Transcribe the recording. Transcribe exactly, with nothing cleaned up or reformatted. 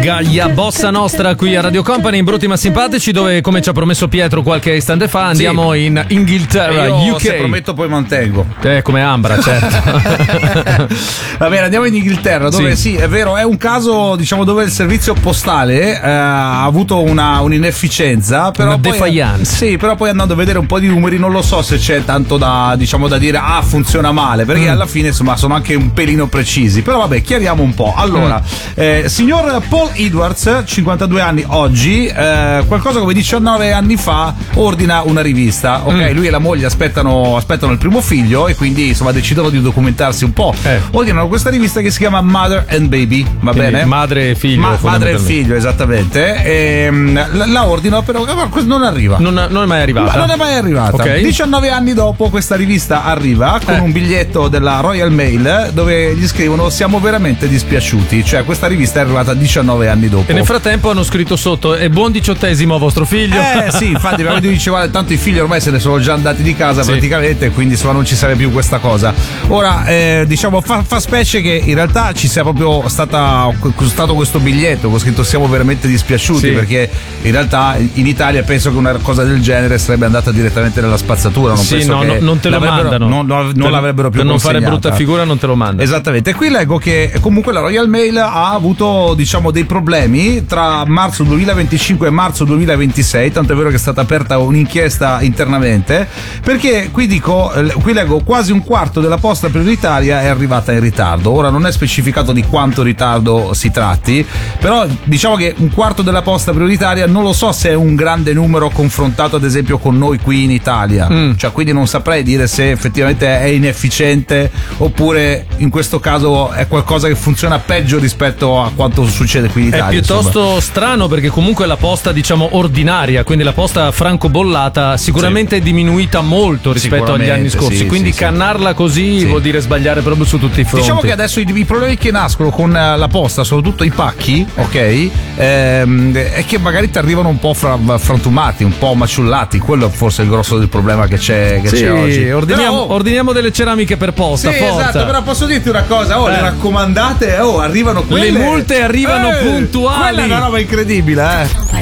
Gaia Bossa Nostra qui a Radio Company in Brutti ma Simpatici, dove, come ci ha promesso Pietro qualche istante fa, andiamo sì. in Inghilterra, io, U K. Se prometto poi mantengo. Eh, come Ambra, certo. Va bene, andiamo in Inghilterra, dove sì. sì, è vero, è un caso, diciamo, dove il servizio postale eh, ha avuto una un'inefficienza, però una poi, defiance. Sì, però poi andando a vedere un po' di numeri non lo so se c'è tanto da, diciamo, da dire ah, funziona male, perché mm. alla fine insomma sono anche un pelino precisi. Però vabbè, chiariamo un po'. Allora, mm. eh, signor Paul Edwards, cinquantadue anni oggi, eh, qualcosa come diciannove anni fa ordina una rivista, ok? Mm. Lui e la moglie aspettano, aspettano il primo figlio e quindi insomma decidono di documentarsi un po'. Eh. Ordinano questa rivista che si chiama Mother and Baby, va quindi bene? Madre e figlio. Ma, madre e figlio, esattamente. E, la, la ordino, però non arriva. Non, non è mai arrivata. Ma non è mai arrivata. Okay. diciannove anni dopo questa rivista arriva con eh. un biglietto della Royal Mail dove gli scrivono: siamo veramente dispiaciuti. Cioè, questa rivista è arrivata diciannove anni dopo. E nel frattempo hanno scritto sotto: è buon diciottesimo vostro figlio. Eh sì, infatti lui diceva tanto i figli ormai se ne sono già andati di casa, sì. praticamente, quindi insomma non ci serve più questa cosa. Ora eh, diciamo fa, fa specie che in realtà ci sia proprio stata, stato questo biglietto con scritto siamo veramente dispiaciuti, sì. perché in realtà in Italia penso che una cosa del genere sarebbe andata direttamente nella spazzatura. Non sì, penso no, che no, non te lo mandano, non, non, non per, l'avrebbero più per non consegnata. fare brutta figura non te lo mandano. Esattamente. E qui leggo che comunque la Royal Mail ha avuto, diciamo, dei problemi tra marzo duemilaventicinque e marzo duemilaventisei, tanto è vero che è stata aperta un'inchiesta internamente, perché qui dico, qui leggo quasi un quarto della posta prioritaria è arrivata in ritardo. Ora non è specificato di quanto ritardo si tratti, però diciamo che un quarto della posta prioritaria non lo so se è un grande numero confrontato ad esempio con noi qui in Italia, mm. cioè quindi non saprei dire se effettivamente è inefficiente oppure in questo caso è qualcosa che funziona peggio rispetto a quanto succede qui in Italia. È piuttosto insomma. strano, perché comunque la posta, diciamo, ordinaria, quindi la posta francobollata sicuramente sì. è diminuita molto rispetto agli anni scorsi, sì, quindi sì, cannarla sì. così sì. vuol dire sbagliare proprio su tutti i fronti. Diciamo che adesso i, i problemi che nascono con la posta, soprattutto i pacchi, ok, ehm, è che magari ti arrivano un po' fra, frantumati, un po' maciullati. Quello forse è il grosso del problema che c'è, che sì, c'è oggi. Ordiniamo, però, oh, ordiniamo delle ceramiche per posta, sì, forza. esatto, però posso dirti una cosa, oh, eh. le raccomandate, oh, arrivano quelle. Le multe arrivano eh, puntuali. Quella è una roba incredibile, eh.